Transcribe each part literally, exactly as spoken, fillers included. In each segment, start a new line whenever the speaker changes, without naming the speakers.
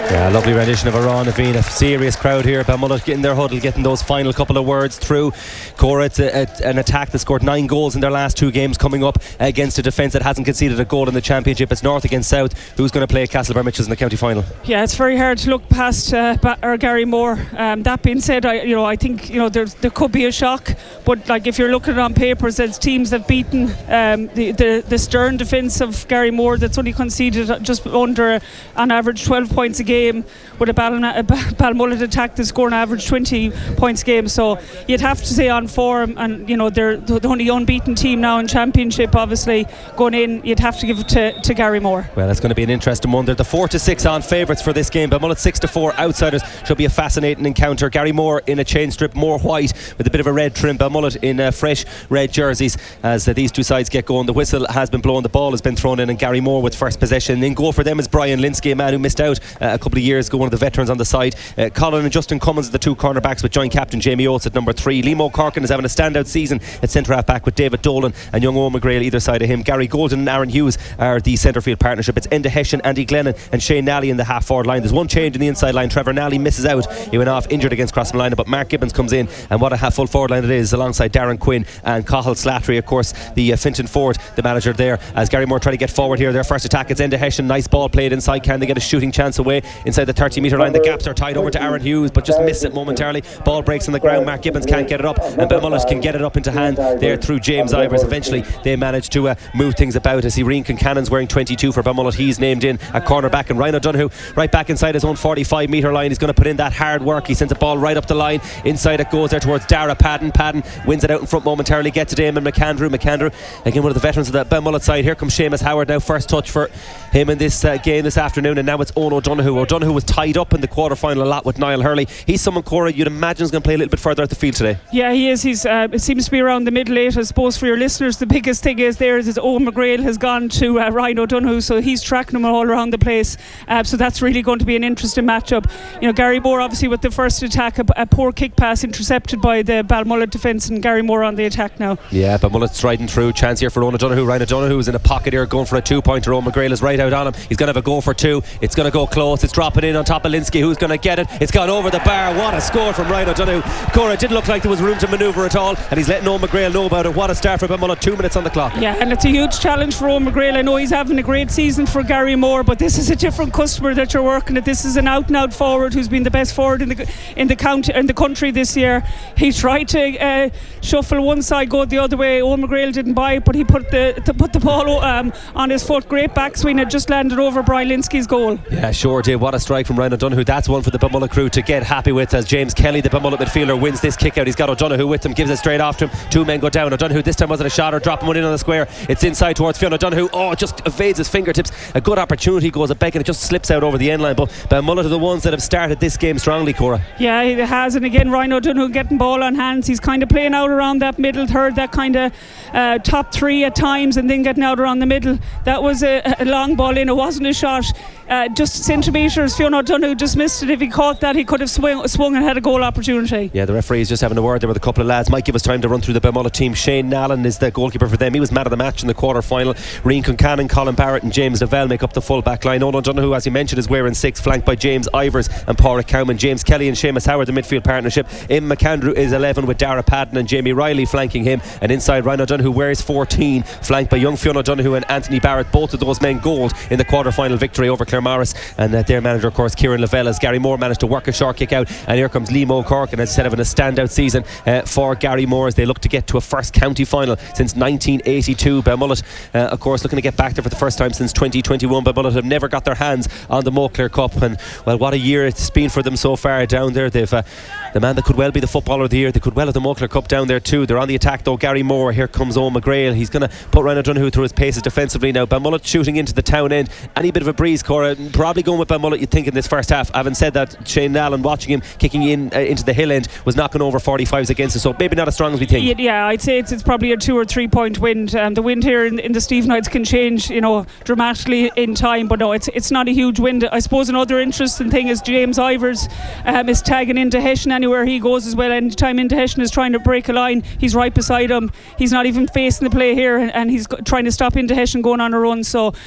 Yeah, lovely rendition of Aran Naveen. A serious crowd here. Balmullet getting their huddle, getting those final couple of words through. Cora, it's a, a, an attack that scored nine goals in their last two games, coming up against a defence that hasn't conceded a goal in the championship. It's North against South. Who's going to play Castlebar Mitchells in the county final?
Yeah, it's very hard to look past uh, ba- or Gary Moore. Um, that being said, I you know I think you know there there could be a shock, but like if you're looking at it on paper, there's teams that have beaten um, the, the the stern defence of Gary Moore that's only conceded just under on average twelve points a game, with a, Bal- a Balmullet attack that's scoring average twenty points a game. So you'd have to say on form, and you know they're the only unbeaten team now in championship. Obviously going in, you'd have to give it to, to Gary Moore.
Well, it's going to be an interesting one. They're the four to six on favourites for this game. Balmullet six to four outsiders. Should be a fascinating encounter. Gary Moore in a chain strip, more white with a bit of a red trim. Balmullet in uh, fresh red jerseys as uh, these two sides get going. The whistle has been blown, the ball has been thrown in, and Gary Moore with first possession. In goal for them is Brian Linsky, a man who missed out uh, a couple of years ago, one of the veterans on the side. uh, Colin and Justin Cummins are the two cornerbacks, with joint captain Jamie Oates at number three. Liam Corkin is having a standout season at centre half back with David Dolan and young Owen McGrail either side of him. Gary Golden and Aaron Hughes are the centre field partnership. It's Enda Hessian, Andy Glennon and Shane Nally in the half forward line. There's one change in the inside line. Trevor Nally misses out. He went off injured against Crossmolina, but Mark Gibbons comes in, and what a half full forward line it is, alongside Darren Quinn and Cathal Slattery, of course, the uh, Finton Ford, the manager there, as Gary Moore try to get forward here. Their first attack, it's Enda Hessian. Nice ball played inside. Can they get a shooting chance away inside the thirty metre line? The gaps are tied over to Aaron Hughes, but just missed it momentarily. Ball breaks on the ground. Mark Gibbons can't get it up, and Balmullet can get it up into hand there through James Ivers. Eventually they manage to uh, move things about, as Irene Concannon's wearing twenty-two for Balmullet. He's named in at cornerback, and Ryan O'Donoghue right back inside his own forty-five metre line. He's going to put in that hard work. He sends a ball right up the line. Inside it goes there towards Dara Padden. Padden wins it out in front momentarily, gets it in, and McAndrew McAndrew again, one of the veterans of the Balmullet side. Here comes Seamus Howard now, first touch for him in this uh, game this afternoon, and now it's Owen O'Donoghue. O'Donoghue was tied up in the quarter final a lot with Niall Hurley. He's someone, Cora, you'd imagine is going to play a little bit further out the field today.
Yeah, he is. He's uh, it seems to be around the middle eight. I suppose for your listeners, the biggest thing is there is, is Owen McGrail has gone to uh, Ryan O'Donoghue, so he's tracking him all around the place. Uh, so that's really going to be an interesting matchup. You know, Gary Moore obviously with the first attack, a, a poor kick pass intercepted by the Balmullet defence, and Gary Moore on the attack now.
Yeah, Balmullet striding through. Chance here for Owen O'Donoghue. Ryan O'Donoghue is in a pocket here, going for a two-pointer. Owen McGrail is right out on him. He's going to have a go for two. It's going to go close. It's dropping in on top of Linsky. Who's going to get it? It's gone over the bar. What a score from Ryan O'Donoghue. Cora, it didn't look like there was room to manoeuvre at all, and he's letting Owen McGrail know about it. What a start for Balmullet. Two minutes on the clock.
Yeah, and it's a huge challenge for Owen McGrail. I know he's having a great season for Gary Moore, but this is a different customer that you're working at. This is an out and out forward who's been the best forward in the in the county in the country this year. He tried to uh, shuffle one side, go the other way. Owen McGrail didn't buy it, but he put the to put the ball um, on his foot. Great backswing. It just landed over Brian Linsky's goal. Yeah,
sure did. What a strike from Ryan O'Donoghue. That's one for the Balmullet crew to get happy with, as James Kelly, the Balmullet midfielder, wins this kick out. He's got O'Donoghue with him, gives it straight off to him. Two men go down. O'Donoghue this time wasn't a shot or dropping one in on the square. It's inside towards Fionn O'Donoghue. Oh, it just evades his fingertips. A good opportunity goes a beck, and it just slips out over the end line. But Balmullet are the ones that have started this game strongly, Cora.
Yeah, he has. And again, Ryan O'Donoghue getting ball on hands. He's kind of playing out around that middle third, that kind of uh, top three at times, and then getting out around the middle. That was a, a long ball in. It wasn't a shot. Uh, just centimetres. Fionn O'Donoghue just missed it. If he caught that, he could have swung, swung and had a goal opportunity.
Yeah, the referee's just having a word there with a couple of lads. Might give us time to run through the Balmullet team. Shane Nallen is the goalkeeper for them. He was man of the match in the quarter final. Reen Concannon, Colin Barrett and James Lavelle make up the full back line. Owen O'Donoghue, as you mentioned, is wearing six, flanked by James Ivers and Pádraig Cowman. James Kelly and Seamus Howard, the midfield partnership. Im McAndrew is eleven, with Dara Padden and Jamie Riley flanking him, and inside Ryan O'Donoghue wears fourteen, flanked by young Fionn O'Donoghue and Anthony Barrett. Both of those men gold in the quarter final victory over Claremorris, and uh, their manager, of course, Kieran Lavelle, as Gary Moore managed to work a short kick out. And here comes Liam O'Corkin, instead of a standout season uh, for Gary Moore, as they look to get to a first county final since nineteen eighty-two. Balmullet, uh, of course, looking to get back there for the first time since twenty twenty-one. Balmullet have never got their hands on the Moncler Cup, and well, what a year it's been for them so far down there. They've uh, the man that could well be the footballer of the year. They could well have the Moncler Cup down there too. They're on the attack though. Gary Moore, here comes Owen McGrail. He's going to put Ryan O'Donoghue through his paces defensively now. Balmullet shooting into the town end. Any bit of a breeze, Cora, probably going with Balmullet, you'd think, in this first half. Having said that, Shane Nallen, watching him kicking in uh, into the hill end, was knocking over forty-fives against us, so maybe not as strong as we think.
Yeah, I'd say it's, it's probably a two or three point wind. Um, the wind here in, in the Stephen can change, you know, dramatically in time, but no, it's it's not a huge wind. I suppose another interesting thing is James Ivers um, is tagging into Hessian anywhere he goes as well. Anytime into Hessian is trying to break a line, he's right beside him. He's not even facing the play here, and, and he's go- trying to stop into Hessian going on a run. So they're two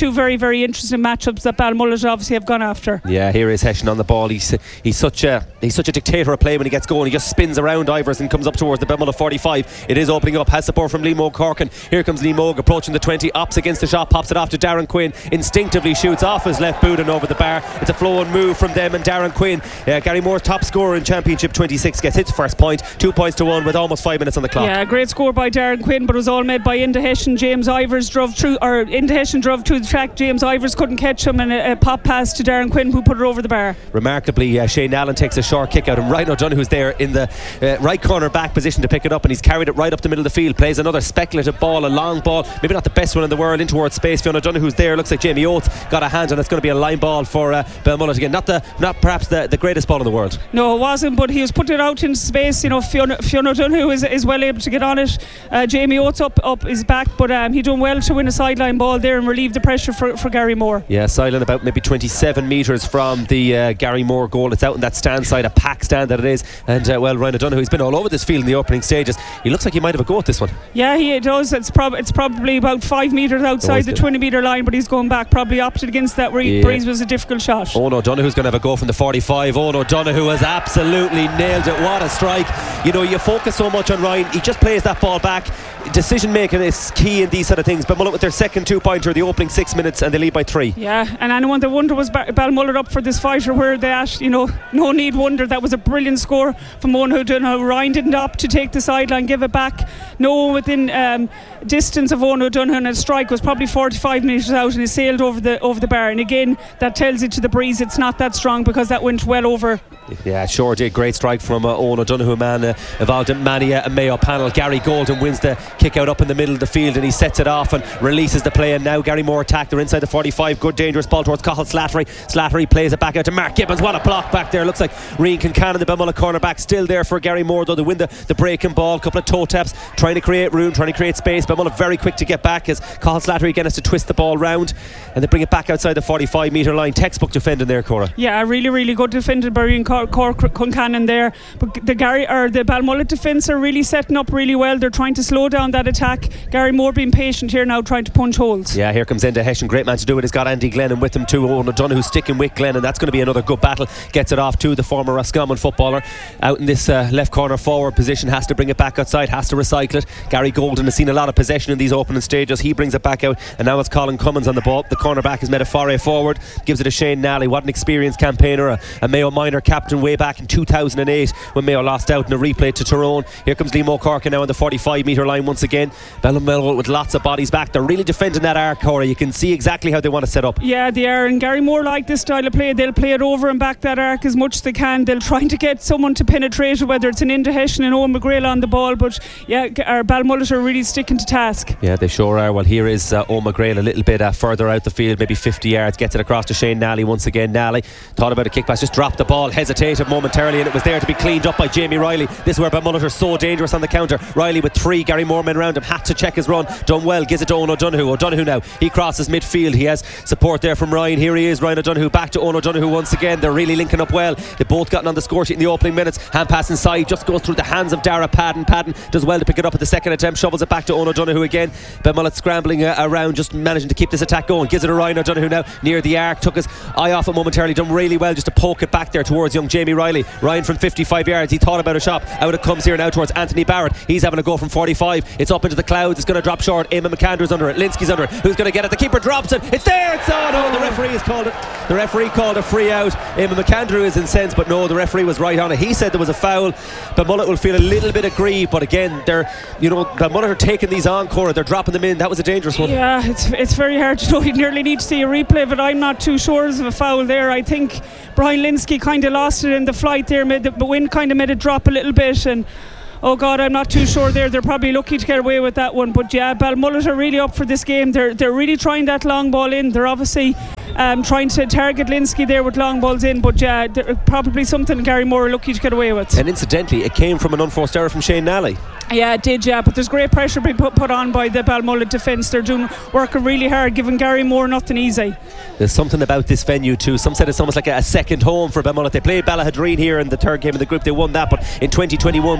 two very, very interesting matchups that Balmullet obviously have gone after.
Yeah, here is Hession on the ball. He's he's such a he's such a dictator of play when he gets going. He just spins around Ivers and comes up towards the Balmullet forty-five. It is opening up. Has support from Liam O'Corkin. Here comes Liam O'G approaching the twenty. Ops against the shot. Pops it off to Darren Quinn. Instinctively shoots off his left boot and over the bar. It's a flowing move from them and Darren Quinn. Uh, Gary Moore's top scorer in Championship twenty-six gets his first point. Two points to one with almost five minutes on the clock.
Yeah, great score by Darren Quinn, but it was all made by Inda Hession. James Ivers drove through, or Inda Hession drove through the track. James Ivers couldn't catch him, and a, a pop pass to Darren Quinn, who put it over the bar.
Remarkably, uh, Shane Allen takes a short kick out, and Ryan O'Donoghue's there in the uh, right corner back position to pick it up, and he's carried it right up the middle of the field. Plays another speculative ball, a long ball, maybe not the best one in the world, in towards space. Fionn O'Donoghue's there. Looks like Jamie Oates got a hand, and it's going to be a line ball for uh, Balmullet again. Not the, not perhaps the, the greatest ball in the world.
No, it wasn't, but he was putting it out into space. You know, Fionn, Fionn O'Donoghue is, is well able to get on it. Uh, Jamie Oates up up his back, but um, he done well to win a sideline ball there and relieve the pressure for, for Gary Moore.
Yeah, sideline about maybe twenty-seven metres from the uh, Gary Moore goal. It's out in that stand side, a pack stand that it is. And uh, well, Ryan O'Donoghue, he's been all over this field in the opening stages. He looks like he might have a go at this one.
Yeah, he does. It's, prob- it's probably about five metres outside oh, the twenty metre line, but he's going back, probably opted against that. Re- yeah. Breeze was a difficult shot.
Owen O'Donoghue's going to have a go from the forty-five. Owen O'Donoghue has absolutely nailed it. What a strike. You know, you focus so much on Ryan, he just plays that ball back. Decision making is key in these sort of things. Balmullet with their second two pointer, the opening six minutes, and they lead by three.
Yeah, and anyone that wonder was ba- Balmullet up for this fight or where they at, you know, no need wonder. That was a brilliant score from Owen O'Donoghue. Ryan didn't opt to take the sideline, give it back. No one within um, distance of Owen O'Donoghue, and a strike was probably forty-five metres out, and he sailed over the over the bar. And again, that tells you to the breeze it's not that strong, because that went well over.
Yeah, sure did. Great strike from uh, Owen O'Donoghue, man. Uh, involved in Mania and Mayo panel. Gary Golden wins the kick out up in the middle of the field, and he sets it off and releases the play. And now Gary Moore attack. They're inside the forty-five. Good dangerous ball towards Cathal Slattery. Slattery plays it back out to Mark Gibbons. What a block back there. Looks like Rian Kincannon, the Balmullet cornerback, still there for Gary Moore, though. They win the, the breaking ball. Couple of toe taps, trying to create room, trying to create space. Balmullet very quick to get back as Cathal Slattery again has to twist the ball round, and they bring it back outside the forty-five metre line. Textbook defending there, Cora.
Yeah, really, really good defended by Rian Kincannon there. But the Gary or the Balmullet defence are really setting up really well. They're trying to slow down that attack. Gary Moore being patient here now, trying to punch holes.
Yeah, here comes Enda Hession, great man to do it. He's got Andy Glennon with him too. Owen O'Donoghue sticking with Glennon. That's going to be another good battle. Gets it off to the former Roscommon footballer out in this uh, left corner forward position. Has to bring it back outside, has to recycle it. Gary Golden has seen a lot of possession in these opening stages. He brings it back out, and now it's Colin Cummins on the ball. The cornerback has made a foray forward, gives it to Shane Nally. What an experienced campaigner, a, a Mayo minor captain way back in two thousand eight when Mayo lost out in a replay to Tyrone. Here comes Liam O'Corkin now on the forty-five metre line once again. Balmullet with lots of bodies back. They're really defending that arc, Cora. You can see exactly how they want to set up.
Yeah, they are, and Gary Moore like this style of play. They'll play it over and back that arc as much as they can. They'll try to get someone to penetrate it, whether it's an Inda Hession and Owen McGrail on the ball, but yeah, our Balmullet are really sticking to task.
Yeah, they sure are. Well, here is uh, Owen McGrail a little bit uh, further out the field, maybe fifty yards, gets it across to Shane Nally once again. Nally thought about a kick pass, just dropped the ball, hesitated momentarily, and it was there to be cleaned up by Jamie Riley. This is where Balmullet are so dangerous on the counter. Riley with three Gary Moore men around him, had to check his run, done well, gives it to Owen O'Donoghue. O'Donoghue now, he crosses midfield, he has support there from Ryan. Here he is, Ryan O'Donoghue back to Owen O'Donoghue once again. They're really linking up well. They both gotten on the score sheet in the opening minutes. Hand pass inside, just goes through the hands of Dara Padden. Padden does well to pick it up at the second attempt, shovels it back to Owen O'Donoghue again. Balmullet scrambling uh, around, just managing to keep this attack going. Gives it to Ryan O'Donoghue now near the arc, took his eye off it momentarily, done really well just to poke it back there towards young Jamie Riley. Ryan from fifty-five yards, he thought about a shot, out it comes here now towards Anthony Barrett. He's having a go from forty-five, it's up into the clouds, it's going to drop short. Eamon McAndrew's under it, Linsky's under it, who's going to get it? The keeper drops it, it's there, it's on. Oh, the referee has called it, the referee called a free out. Eamon McAndrew is incensed, but no, the referee was right on it. He said there was a foul. Balmullet will feel a little bit aggrieved, but again, they're, you know, Balmullet are taking these on, Cora, they're dropping them in. That was a dangerous one.
Yeah, it's it's very hard to know. You nearly need to see a replay, but I'm not too sure of a foul there. I think Brian Linsky kind of lost it in the flight there, made the, the wind kind of made it drop a little bit, and oh God, I'm not too sure there. They're probably lucky to get away with that one. But yeah, Balmullet are really up for this game. They're they're really trying that long ball in. They're obviously um, trying to target Linsky there with long balls in. But yeah, probably something Gary Moore are lucky to get away with.
And incidentally, it came from an unforced error from Shane Nally.
Yeah, it did, yeah, but there's great pressure being put, put on by the Balmullet defence. They're doing working really hard, giving Gary Moore nothing easy.
There's something about this venue too. Some said it's almost like a, a second home for Balmullet. They played Ballahadreen here in the third game of the group. They won that, but in twenty twenty-one they played, I think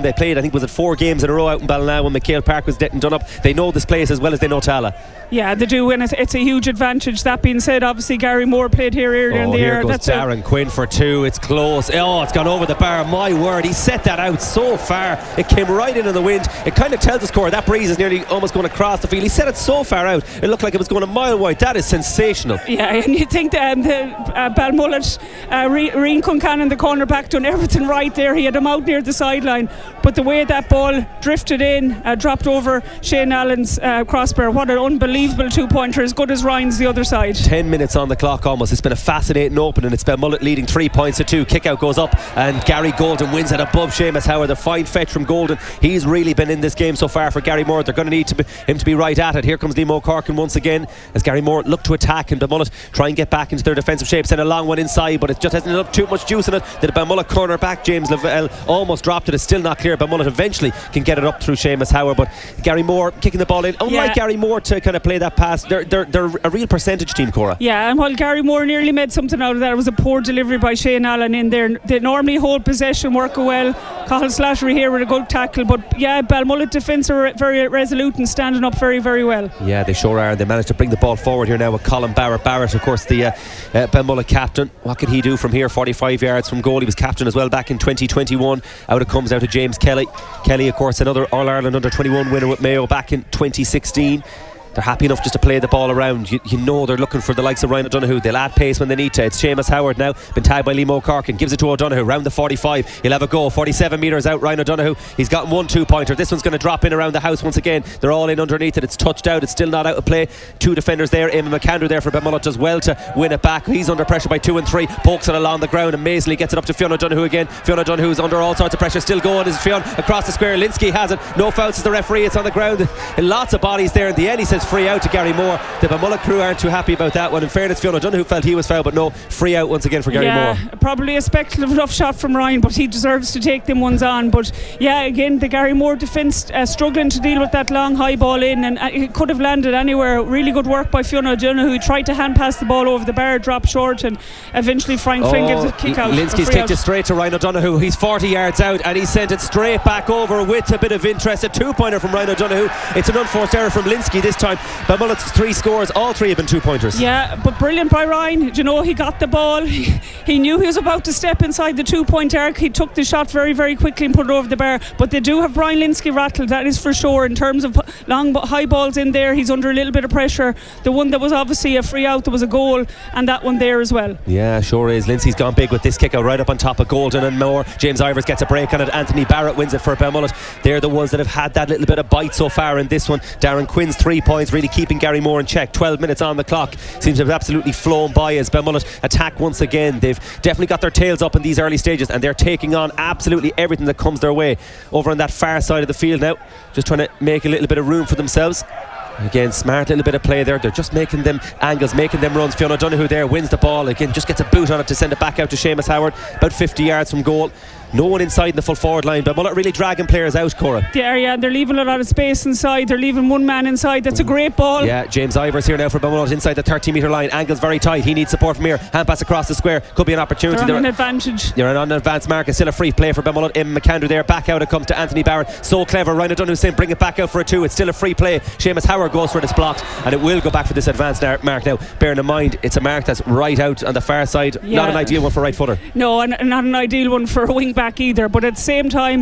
think was it four games in a row out in Ballina when McHale Park was getting done up. They know this place as well as they know Tala.
Yeah, they do, and it's, it's a huge advantage. That being said, obviously Gary Moore played here earlier
oh,
in the
here
year.
goes
That's
Darren
a
Quinn for two. It's close. Oh, it's gone over the bar. My word, he set that out so far. It came right into the wind. It kind of tells the score that breeze is nearly almost going across the field. He set it so far out, it looked like it was going a mile wide. That is sensational.
Yeah, and you think that um, the uh, Balmullet, uh, Rian Cuncannon, the cornerback, done everything right there. He had him out near the sideline, but the way that ball drifted in, uh, dropped over Shane Allen's uh, crossbar, what an unbelievable two-pointer, as good as Ryan's the other side.
Ten minutes on the clock almost. It's been a fascinating opening. It's Balmullet leading three points to two. Kick out goes up and Gary Golden wins it above Seamus Howard. The fine fetch from Golden. He's really been in this game so far for Gary Moore. They're going to need to be, him to be right at it. Here comes Liam O'Corkin once again as Gary Moore look to attack and Balmullet try and get back into their defensive shape. Send a long one inside, but it just hasn't enough too much juice in it. The Balmullet corner back James Lavelle almost dropped it. It's still not clear. Balmullet eventually can get it up through Seamus Howard, but Gary Moore kicking the ball in. Unlike
yeah.
Gary Moore to kind of play that pass, they're, they're, they're a real percentage team, Cora.
Yeah, and while Gary Moore nearly made something out of that, it was a poor delivery by Shane Allen in there. They normally hold possession, work well. Cathal Slattery here with a good tackle, but yeah, Balmullet defence are very resolute and standing up very, very well.
Yeah, they sure are. They managed to bring the ball forward here now with Colin Barrett. Barrett, of course, the uh, uh, Balmullet captain. What could he do from here? forty-five yards from goal. He was captain as well back in twenty twenty-one. Out it comes out to James Kelly. Kelly, of course, another All-Ireland under twenty-one winner with Mayo back in twenty sixteen. They're happy enough just to play the ball around. You, you know they're looking for the likes of Ryan O'Donoghue. They'll add pace when they need to. It's Seamus Howard now, been tagged by Liam O'Corkin. Gives it to O'Donoghue, round the forty-five. He'll have a go. forty-seven metres out, Ryan O'Donoghue. He's gotten one two-pointer. This one's going to drop in around the house once again. They're all in underneath it. It's touched out. It's still not out of play. Two defenders there. Eamon McAndrew there for Balmullet does well to win it back. He's under pressure by two and three. Pokes it along the ground. Amazingly gets it up to Fionn O'Donoghue again. Fionn O'Donoghue's under all sorts of pressure. Still going is Fionn across the square. Linsky has it. No fouls as the referee. It's on the ground. Lots of bodies there. In the end, he says free out to Gary Moore. The Balmullet crew aren't too happy about that one. In fairness, Fionn O'Donoghue felt he was fouled, but no, free out once again for Gary
yeah,
Moore.
Probably a speculative shot from Ryan, but he deserves to take them ones on. But yeah, again, the Gary Moore defence uh, struggling to deal with that long high ball in, and uh, it could have landed anywhere. Really good work by Fionn O'Donoghue, who tried to hand pass the ball over the bar, dropped short, and eventually Frank
oh,
Flynn gives a kick out.
Linsky's kicked it straight to Ryan O'Donoghue. He's forty yards out and he sent it straight back over with a bit of interest. A two-pointer from Ryan O'Donoghue. It's an unforced error from Linsky this time. Balmullet's three scores, all three have been two pointers.
Yeah, but brilliant by Ryan. You know, he got the ball. He, he knew he was about to step inside the two-point arc. He took the shot very, very quickly and put it over the bar. But they do have Brian Linsky rattled, that is for sure. In terms of long high balls in there, he's under a little bit of pressure. The one that was obviously a free out, there was a goal, and that one there as well.
Yeah, sure is. Linsky's gone big with this kick out right up on top of Golden and Moore. James Ivers gets a break on it. Anthony Barrett wins it for Balmullet. They're the ones that have had that little bit of bite so far in this one. Darren Quinn's three points really keeping Gary Moore in check. twelve minutes on the clock. Seems to have absolutely flown by as Balmullet attack once again. They've definitely got their tails up in these early stages and they're taking on absolutely everything that comes their way. Over on that far side of the field now, just trying to make a little bit of room for themselves. Again, smart little bit of play there. They're just making them angles, making them runs. Fionn O'Donoghue there wins the ball. Again, just gets a boot on it to send it back out to Seamus Howard. About fifty yards from goal. No one inside in the full forward line, but Balmullet really dragging players out, Cora.
Yeah, yeah, they're leaving a lot of space inside. They're leaving one man inside. That's a great ball.
Yeah, James Ivers here now for Balmullet inside the thirty metre line. Angle's very tight. He needs support from here. Hand pass across the square. Could be an opportunity.
They're on
they're
an advantage.
They're on an advanced mark. It's still a free play for Balmullet. Eamon McAndrew there. Back out it comes to Anthony Barrett. So clever. Ryan O'Donoghue saying bring it back out for a two. It's still a free play. Seamus Howard goes for it. It's blocked. And it will go back for this advanced mark now. Bearing in mind, it's a mark that's right out on the far side.
Yeah.
Not an ideal one for right footer.
No, and not an ideal one for a wing back either. But at the same time,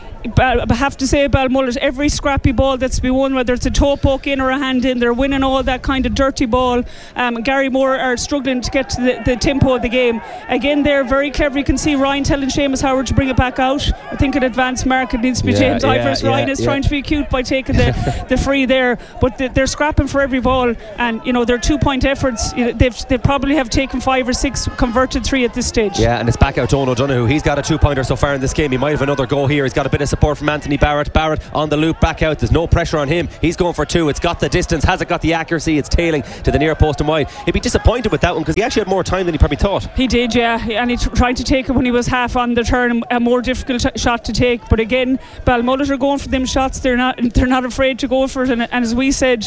I have to say, Balmullet, every scrappy ball that's been won, whether it's a toe poke in or a hand in, they're winning all that kind of dirty ball. Um, Gary Moore are struggling to get to the, the tempo of the game. Again, they're very clever. You can see Ryan telling Seamus Howard to bring it back out. I think an advanced mark, it needs to be
yeah,
James
yeah,
Ivers.
yeah,
Ryan is
yeah.
trying to be cute by taking the, the free there, but the, they're scrapping for every ball, and you know their two point efforts, you know, they've they probably have taken five or six, converted three at this stage.
Yeah, and it's back out to Owen O'Donoghue. He's got a two pointer so far in this game. He might have another go here. He's got a bit of support from Anthony Barrett. Barrett on the loop, back out. There's no pressure on him. He's going for two. It's got the distance. Has it got the accuracy? It's tailing to the near post and wide. He'd be disappointed with that one because he actually had more time than he probably thought.
He did, yeah, and he t- tried to take it when he was half on the turn, a more difficult t- shot to take. But again, Balmullet are going for them shots. They're not. They're not afraid to go for it. And, and as we said,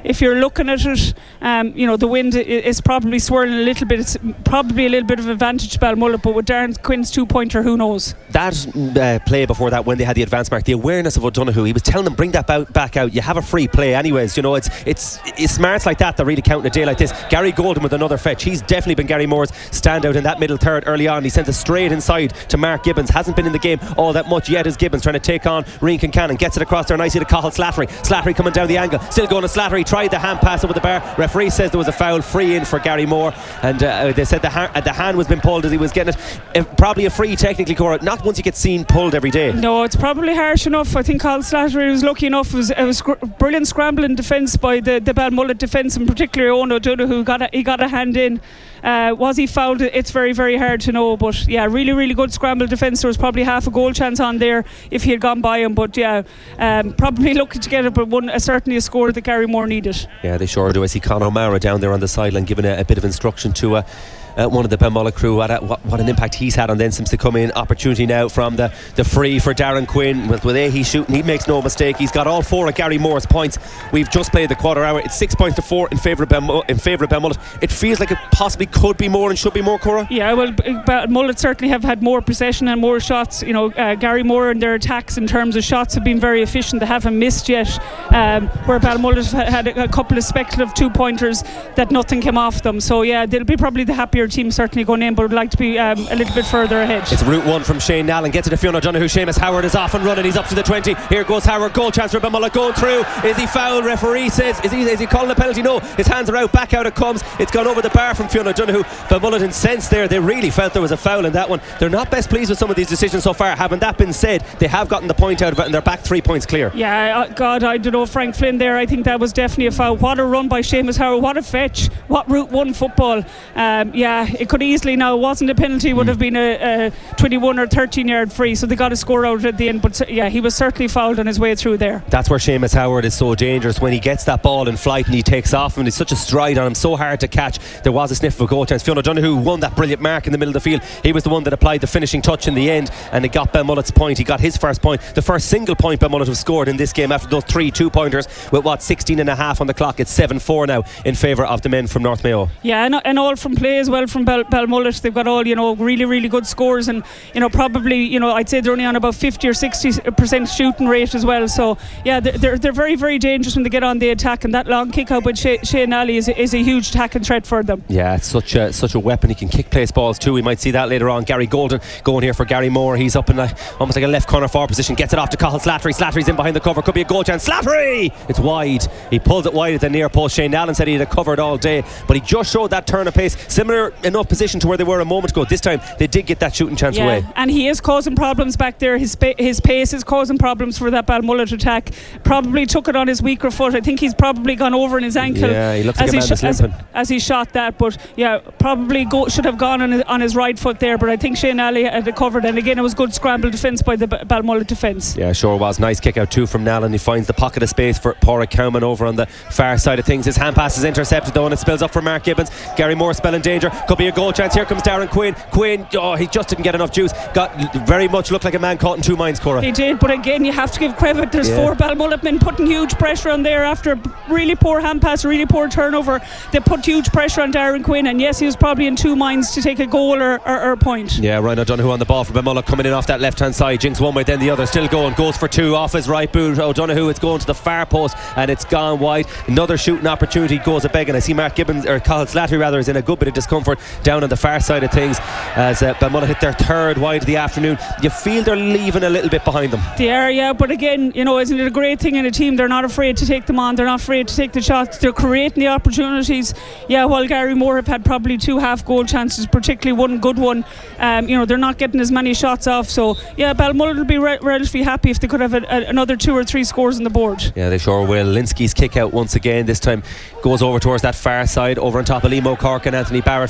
if you're looking at it, um, you know, the wind is probably swirling a little bit. It's probably a little bit of advantage to Balmullet, but with Darren Quinn's two-pointer, who knows?
That uh, play before that, when they had the advance mark, the awareness of O'Donoghue, he was telling them, bring that back out. You have a free play anyways. You know, it's it's it's smarts like that that really count in a day like this. Gary Golden with another fetch. He's definitely been Gary Moore's standout in that middle third early on. He sent it straight inside to Mark Gibbons. Hasn't been in the game all that much yet as Gibbons, trying to take on Rian Kincannon. Gets it across there nicely to Cathal Slattery. Slattery coming down the angle, still going to Slattery. Tried the hand pass over the bar. Referee says there was a foul, free in for Gary Moore, and uh, they said the, ha- the hand was being pulled as he was getting it. Uh, probably a free technically, Cora. Not once you get seen pulled every day.
No, it's probably harsh enough. I think Cathal Slattery was lucky enough. It was, it was sc- brilliant scrambling defence by the, the Balmullet defence, and particularly Owen O'Donoghue got a, he got a hand in. Uh, was he fouled? It's very, very hard to know. But yeah, really, really good scramble defence. There was probably half a goal chance on there if he had gone by him. But yeah, um, probably lucky to get it, but one, uh, certainly a score that Gary Moore needed.
Yeah, they sure do. I see Conor O'Mara down there on the sideline giving a, a bit of instruction to uh, uh, one of the Balmullet crew. What, a, what, what an impact he's had on them since they come in. Opportunity now from the, the free for Darren Quinn. With, with A, he's shooting, he makes no mistake. He's got all four of Gary Moore's points. We've just played the quarter hour. It's six points to four in favour of Balmullet. In favour of Balmullet. It feels like it possibly could be more and should be more, Cora.
Yeah, well, Balmullet certainly have had more possession and more shots. You know, uh, Gary Moore and their attacks in terms of shots have been very efficient. They haven't missed yet. Um, where Balmullet had a, a couple of speculative two pointers that nothing came off them. So yeah, they'll be probably the happier team certainly going in, but would like to be um, a little bit further ahead.
It's route one from Shane Nallen. Gets it to Fionn O'Donoghue. Seamus Howard is off and running. He's up to the twenty. Here goes Howard. Goal chance for Balmullet going through. Is he fouled? Referee says, is he, is he calling a penalty? No. His hands are out. Back out it comes. It's gone over the bar from Fionn O'Donoghue. Balmullet incensed there. They really felt there was a foul in that one. They're not best pleased with some of these decisions so far. Having that been said, they have gotten the point out of it and they're back three points clear.
Yeah, uh, God, I don't know, Frank Flynn there. I think that was definitely a foul. What a run by Seamus Howard. What a fetch. What route one football. Um, yeah, it could easily, now it wasn't a penalty, would have been a, a twenty-one or thirteen yard free, so they got a score out at the end. But yeah, he was certainly fouled on his way through there.
That's where Seamus Howard is so dangerous, when he gets that ball in flight and he takes off, and it's such a stride on him, so hard to catch. There was a sniff of a goal chance. Fionn O'Donoghue won that brilliant mark in the middle of the field. He was the one that applied the finishing touch in the end, and it got Balmullet's point. He got his first point, the first single point Balmullet have scored in this game after those three two pointers with what, sixteen and a half on the clock. It's seven four now in favour of the men from North Mayo.
Yeah, and, and all from play as well from Bal- Balmullet. They've got all, you know, really really good scores, and you know, probably, you know, I'd say they're only on about fifty or sixty percent shooting rate as well. So yeah, they're they're very very dangerous when they get on the attack, and that long kick out by Shane, Shane Alley is, is a huge attacking threat for them. Yeah,
it's such a such a weapon. He can kick place balls too. We might see that later on. Gary Golden going here for Gary Moore. He's up in a, almost like a left corner forward position. Gets it off to Cathal Slattery. Slattery's in behind the cover. Could be a goal chance. Slattery! It's wide. He pulls it wide at the near post. Shane Allen said he had it covered all day, but he just showed that turn of pace. Similar enough position to where they were a moment ago. This time they did get that shooting chance
yeah,
away.
And he is causing problems back there. His spa- his pace is causing problems for that Balmullet attack. Probably took it on his weaker foot. I think he's probably gone over in his ankle.
Yeah, he looks like
as,
a
he
man
sh-
that's
as, as he shot that. But yeah, probably go- should have gone on his, on his right foot there. But I think Shane Alley had it covered. And again, it was good scramble defence by the B- Balmullet defence.
Yeah, sure was. Nice kick out too from Nallen. He finds the pocket of space for Pádraig Cowman over on the far side of things. His hand pass is intercepted though, and it spills up for Mark Gibbons. Gary Moore spelling danger. Could be a goal chance. Here comes Darren Quinn. Quinn, oh, he just didn't get enough juice. Got very much looked like a man caught in two minds, Cora.
He did, but again, you have to give credit. There's
yeah.
four Balmullet men putting huge pressure on there after a really poor hand pass, really poor turnover. They put huge pressure on Darren Quinn, and yes, he was probably in two minds to take a goal or, or, or a point.
Yeah, Ryan O'Donoghue on the ball for Balmullet, coming in off that left hand side. Jinx one way, then the other, still going, goes for two off his right boot. O'Donoghue, it's going to the far post and it's gone wide. Another shooting opportunity goes a begging. I see Mark Gibbons, or Cathal Slattery rather, is in a good bit of discomfort down on the far side of things as uh, Balmullet hit their third wide of the afternoon. You feel they're leaving a little bit behind them.
They are, yeah, but again, you know, isn't it a great thing in a team? They're not afraid to take them on, they're not afraid to take the shots, they're creating the opportunities. Yeah, while Gary Moore have had probably two half goal chances, particularly one good one, um, you know, they're not getting as many shots off. So yeah, Balmullet will be re- relatively happy if they could have a, a, another two or three scores on the board.
Yeah, they sure will. Linsky's kick out once again, this time goes over towards that far side, over on top of Liam O'Cork and Anthony Barrett.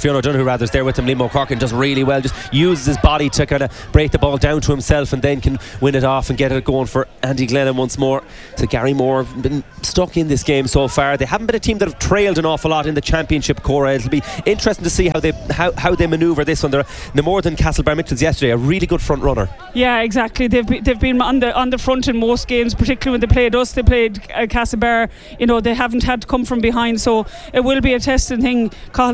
Fionn O'Donoghue rather is there with him. Liam O'Corkin does really well, just uses his body to kind of break the ball down to himself and then can win it off and get it going for Andy Glennon once more. So Gary Moore have been stuck in this game so far. They haven't been a team that have trailed an awful lot in the championship, Cora. It'll be interesting to see how they how, how they manoeuvre this one. They're no more than Castlebar Mitchells yesterday, a really good front runner.
Yeah, exactly. They've be, they've been on the on the front in most games, particularly when they played us. They played uh, Castlebar. You know, they haven't had to come from behind, so it will be a testing thing. Cathal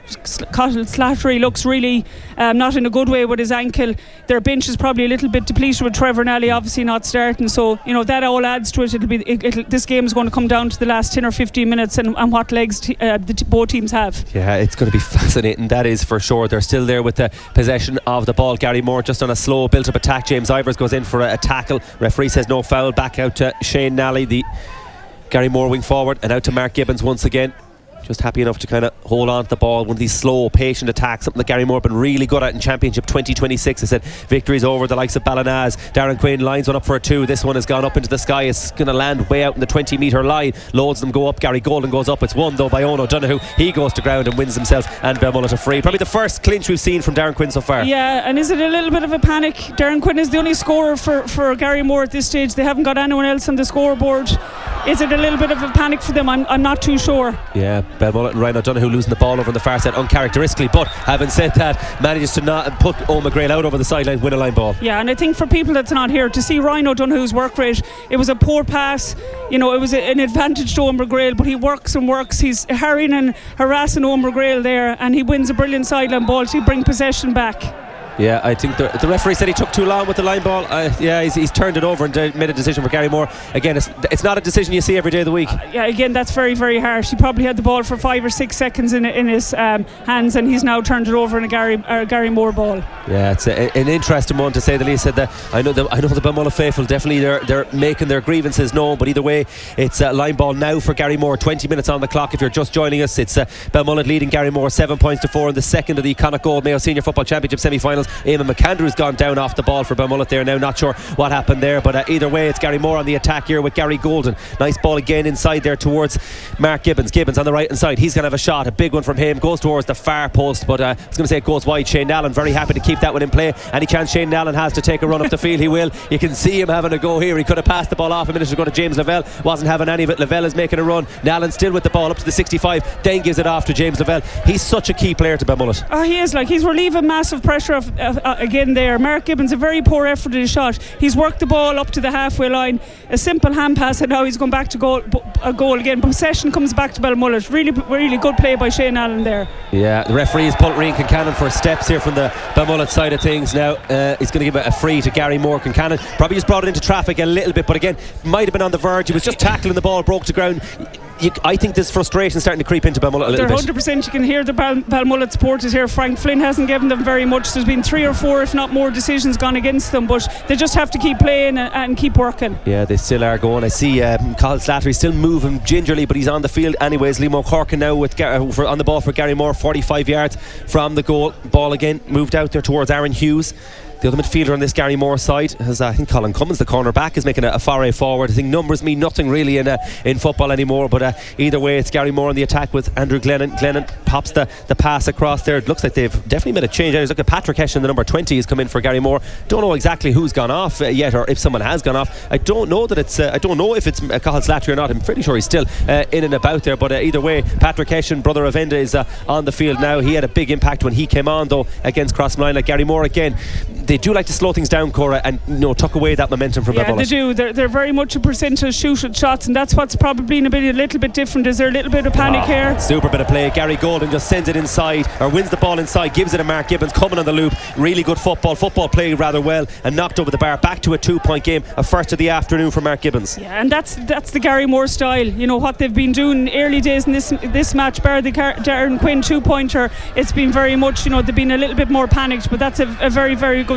Slattery looks really um, not in a good way with his ankle. Their bench is probably a little bit depleted with Trevor Nally obviously not starting, so you know that all adds to it. It'll be it, it'll, this game is going to come down to the last ten or fifteen minutes and, and what legs t- uh, the t- both teams have.
Yeah, it's going to be fascinating, that is for sure. They're still there with the possession of the ball. Gary Moore just on a slow built up attack. James Ivers goes in for a, a tackle. Referee says no foul. Back out to Shane Nally, the Gary Moore wing forward, and out to Mark Gibbons once again. Just happy enough to kind of hold on to the ball. One of these slow, patient attacks, something that Gary Moore have been really good at in Championship twenty twenty-six. I said victories over the likes of Ballynaz. Darren Quinn lines one up for a two. This one has gone up into the sky. It's going to land way out in the twenty metre line. Loads of them go up. Gary Golden goes up. It's won though by Eoin O'Donoghue. He goes to ground and wins himself and Belmullet a free. Probably the first clinch we've seen from Darren Quinn so far.
Yeah, and is it a little bit of a panic? Darren Quinn is the only scorer for, for Gary Moore at this stage. They haven't got anyone else on the scoreboard. Is it a little bit of a panic for them? I'm, I'm not too sure.
Yeah, Belmullet and Ryan O'Donoghue losing the ball over on the far side uncharacteristically, but having said that, manages to not put Eoin McGrail out over the sideline, win a line ball.
Yeah, and I think for people that's not here, to see Ryan O'Donoghue's work rate, it was a poor pass. You know, it was a, an advantage to Eoin McGrail, but he works and works. He's harrying and harassing Eoin McGrail there, and he wins a brilliant sideline ball to bring possession back.
Yeah, I think the, the referee said he took too long with the line ball. Uh, yeah, he's, he's turned it over and d- made a decision for Gary Moore. Again, it's, it's not a decision you see every day of the week.
Uh, yeah, again, that's very, very harsh. He probably had the ball for five or six seconds in in his um, hands, and he's now turned it over in a Gary uh, Gary Moore ball.
Yeah, it's a, an interesting one to say the least. Said that I know the I know the Belmullet faithful definitely they're they're making their grievances known, but either way, it's a line ball now for Gary Moore. twenty minutes on the clock. If you're just joining us, it's uh, Belmullet leading Gary Moore seven points to four in the second of the Connacht Gold Mayo Senior Football Championship semi-finals. Eamon McAndrew has gone down off the ball for Belmullet there now. Not sure what happened there, but uh, either way, it's Gary Moore on the attack here with Gary Golden. Nice ball again inside there towards Mark Gibbons. Gibbons on the right hand side. He's going to have a shot. A big one from him. Goes towards the far post, but uh, I was going to say it goes wide. Shane Allen very happy to keep that one in play. Any chance Shane Allen has to take a run up the field, he will. You can see him having a go here. He could have passed the ball off a minute ago to James Lavelle. Wasn't having any of it. Lavelle is making a run. Allen still with the ball up to the sixty-five. Then gives it off to James Lavelle. He's such a key player to Belmullet.
Oh, he is. Like, he's relieving massive pressure of, uh, uh, again there. Mark Gibbons, a very poor effort in his shot. He's worked the ball up to the halfway line. A simple hand pass, and now he's going back to goal, a goal again. Possession comes back to Belmullet. Really, really good play by Shane Allen there.
Yeah, the referee has pulled Rian Kincannon for steps here from the Belmullet side of things. Now uh, he's going to give it a free to Gary Moore. Kincannon probably just brought it into traffic a little bit, but again, might have been on the verge. He was just tackling the ball, broke to ground. You, I think this frustration starting to creep into Belmullet a little
They're
bit.
one hundred percent. You can hear the Bal- Belmullet supporters here. Frank Flynn hasn't given them very much. There's been three or four, if not more, decisions gone against them, but they just have to keep playing and, and keep working.
Yeah, they still are going. I see um, Cathal Slattery still moving gingerly, but he's on the field anyways. Liam O'Corkin now with Gar- uh, for, on the ball for Gary Moore, forty-five yards from the goal. Ball again moved out there towards Aaron Hughes. The other midfielder on this Gary Moore side has, uh, I think Colin Cummins, the cornerback, is making a, a foray forward. I think numbers mean nothing really in uh, in football anymore, but uh, either way, it's Gary Moore on the attack with Andrew Glennon. Glennon pops the, the pass across there. It looks like they've definitely made a change. Look at Patrick Hession, the number twenty, has come in for Gary Moore. Don't know exactly who's gone off uh, yet, or if someone has gone off. I don't know that it's. Uh, I don't know if it's uh, Cathal Slattery or not. I'm pretty sure he's still uh, in and about there. But uh, either way, Patrick Hession, brother of Enda, is uh, on the field now. He had a big impact when he came on, though, against Crossmline. Like Gary Moore again, they do like to slow things down, Cora, and you know, tuck away that momentum from
yeah,
Belmullet.
they do. They're, they're very much a percentage shoot at shots, and that's what's probably a, bit, a little bit different. Is there a little bit of panic
oh,
here?
Super bit of play. Gary Golden just sends it inside, or wins the ball inside, gives it to Mark Gibbons, coming on the loop. Really good football. Football played rather well and knocked over the bar. Back to a two-point game. A first of the afternoon for Mark Gibbons.
Yeah, and that's that's the Gary Moore style. You know what they've been doing early days in this this match. Bar the Car- Darren Quinn two-pointer. It's been very much, you know, they've been a little bit more panicked, but that's a, a very very good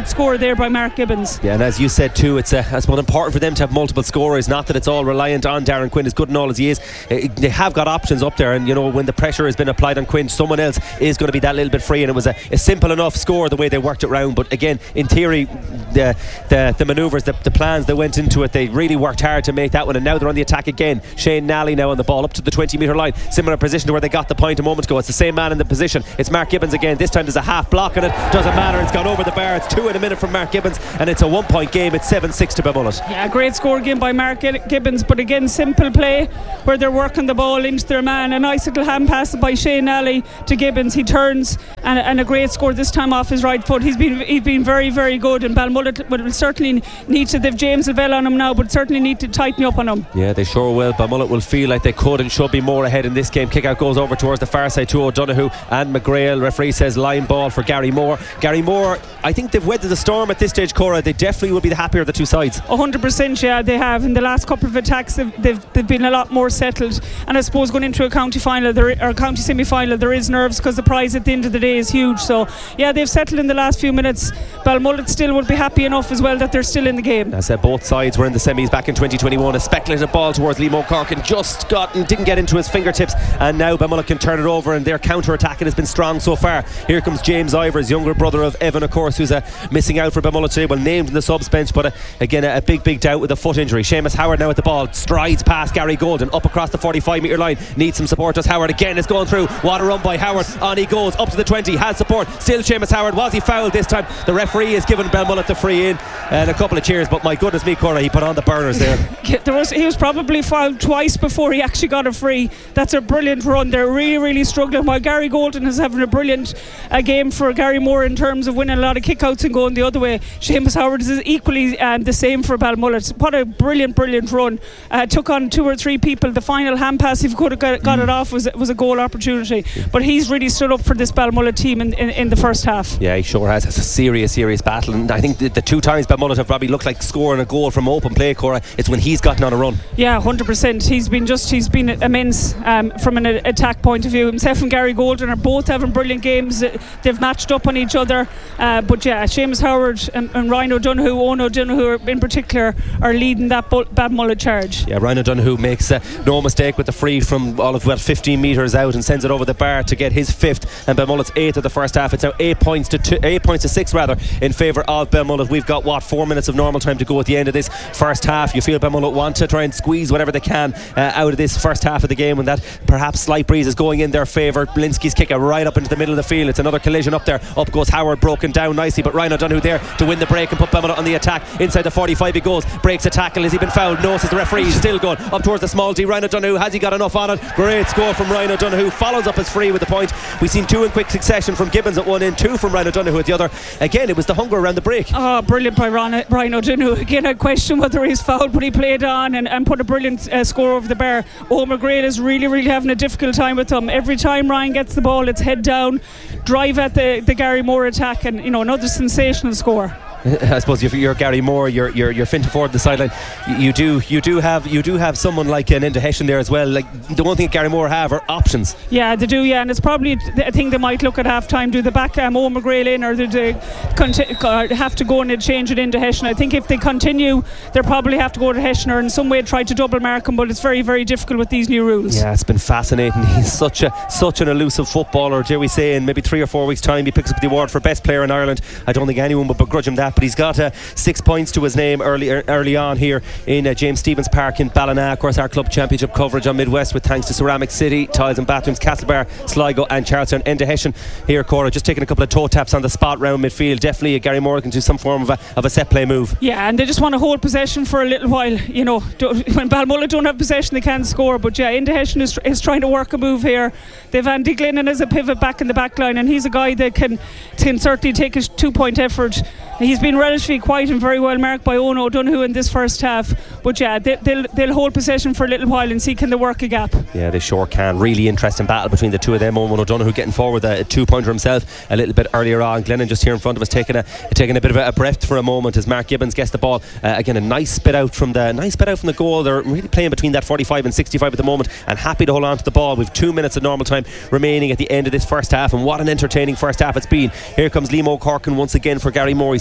score there by Mark Gibbons.
Yeah, and as you said too, it's uh, I suppose important for them to have multiple scorers, not that it's all reliant on Darren Quinn, as good and all as he is. Uh, they have got options up there, and you know, when the pressure has been applied on Quinn, someone else is going to be that little bit free, and it was a, a simple enough score the way they worked it round. But again, in theory, the the, the manoeuvres, the, the plans that went into it, they really worked hard to make that one, and now they're on the attack again. Shane Nally now on the ball up to the twenty metre line, similar position to where they got the point a moment ago. It's the same man in the position. It's Mark Gibbons again. This time there's a half block on it, doesn't matter, it's gone over the bar. It's two in a minute from Mark Gibbons, and it's a one point game. It's seven six to Balmullet.
Yeah, great score again by Mark Gibbons, but again simple play where they're working the ball into their man. A nice little hand pass by Shane Nally to Gibbons. He turns and, and a great score this time off his right foot. He's been he's been very very good, and Balmullet will certainly need to. They've James Lavelle on him now, but certainly need to tighten up on him.
Yeah, they sure will. Balmullet will feel like they could and should be more ahead in this game. Kick out goes over towards the far side to O'Donoghue and McGrail. Referee says line ball for Gary Moore. Gary Moore, I think they've weathered the storm at this stage, Cora. They definitely will be the happier of the two sides.
one hundred percent, yeah, they have. In the last couple of attacks, they've, they've, they've been a lot more settled. And I suppose going into a county final there, or county semi-final, there is nerves because the prize at the end of the day is huge. So, yeah, they've settled in the last few minutes. Balmullet still would be happy enough as well that they're still in the game.
I said both sides were in the semis back in twenty twenty-one. A speculative ball towards Liam O'Corkin just got and didn't get into his fingertips, and now Balmullet can turn it over, and their counter-attacking has been strong so far. Here comes James Ivers, younger brother of Evan, of course, who's uh, missing out for Balmullet today, well named in the subs bench, but uh, again a, a big big doubt with a foot injury. Seamus Howard now at the ball, strides past Gary Golden up across the forty-five metre line, needs some support. Does Howard again, is going through. What a run by Howard, on he goes up to the twenty, has support, still Seamus Howard. Was he fouled this time? The referee has given Balmullet the free in, and a couple of cheers, but my goodness me, Cora, he put on the burners there.
there was, he was probably fouled twice before he actually got a free. That's a brilliant run. They're really really struggling, while Gary Golden is having a brilliant uh, game for Gary Moore in terms of winning a lot of kickouts and going the other way. Seamus Howard is equally um, the same for Balmullet. What a brilliant brilliant run. Uh, took on two or three people. The final hand pass, if he could have got, got mm. it off, was, was a goal opportunity, but he's really stood up for this Balmullet team in, in, in the first half.
Yeah, he sure has. It's a serious serious battle, and I think the, the two times Balmullet have probably looked like scoring a goal from open play, Cora, it's when he's gotten on a run.
Yeah, one hundred percent. He's been just he's been immense um, from an attack point of view. Himself and Gary Golden are both having brilliant games. They've matched up on each other, uh, but yeah, Seamus Howard and, and Ryan O'Donoghue, Owen O'Donoghue in particular, are leading that Balmullet charge.
Yeah, Ryan O'Donoghue makes uh, no mistake with the free from all of well, fifteen metres out and sends it over the bar to get his fifth and Balmullet's eighth of the first half. It's now eight points to two, eight points to six rather in favour of Balmullet. We've got what four minutes of normal time to go at the end of this first half. You feel Balmullet want to try and squeeze whatever they can uh, out of this first half of the game, when that perhaps slight breeze is going in their favour. Blinsky's kick it right up into the middle of the field. It's another collision up there. Up goes Howard, broken down nicely, but Ryan O'Donoghue there to win the break and put Balmullet on the attack. Inside the forty-five he goes, breaks a tackle. Has he been fouled? No, says the referee. He's still going up towards the small D. Ryan O'Donoghue, has he got enough on it? Great score from Ryan O'Donoghue, follows up his free with the point. We've seen two in quick succession from Gibbons at one end, two from Ryan O'Donoghue at the other. Again, it was the hunger around the break.
Oh, brilliant by Ryan, Ryan O'Donoghue. Again, I question whether he's fouled, but he played on and, and put a brilliant uh, score over the bar. Owen McGrail is really really having a difficult time with them. Every time Ryan gets the ball, it's head down, drive at the, the Gary Moore attack, and you know, another sensational score.
I suppose if you're Gary Moore, you're you're you're finting forward the sideline. You do you do have you do have someone like an Enda Hession there as well. Like the one thing Gary Moore have are options.
Yeah, they do. Yeah, and it's probably a thing they might look at half time. Do the back um, Owen McGrail in, or do they conti- have to go and change it into Hession? I think if they continue, they'll probably have to go to Hession or in some way try to double mark him. But it's very very difficult with these new rules.
Yeah, it's been fascinating. He's such a such an elusive footballer. Dare we say, in maybe three or four weeks' time, he picks up the award for best player in Ireland. I don't think anyone would begrudge him that. But he's got uh, six points to his name early early on here in uh, James Stephens Park in Ballina. Of course, our club championship coverage on Midwest with thanks to Ceramic City, Tiles and Bathrooms, Castlebar, Sligo and Charleston. Enda Hession here, Cora, just taking a couple of toe taps on the spot round midfield. Definitely uh, Gary Moore can do some form of a, of a set play move.
Yeah, and they just want to hold possession for a little while. You know, when Balmullet don't have possession, they can't score. But yeah, Enda Hession is, is trying to work a move here. They've Andy Glennon as a pivot back in the back line, and he's a guy that can, can certainly take a two point effort. He's been relatively quiet and very well marked by Owen O'Donoghue in this first half. But yeah, they, they'll they'll hold possession for a little while and see can they work a gap.
Yeah, they sure can. Really interesting battle between the two of them. Owen O'Donoghue getting forward a, a two pointer himself a little bit earlier on. Glennon just here in front of us taking a taking a bit of a, a breath for a moment as Mark Gibbons gets the ball. Uh, again, a nice bit out from the nice bit out from the goal. They're really playing between that forty-five and sixty-five at the moment, and happy to hold on to the ball. We've two minutes of normal time remaining at the end of this first half, and what an entertaining first half it's been. Here comes Liam O'Corkin once again for Gary Moore. He's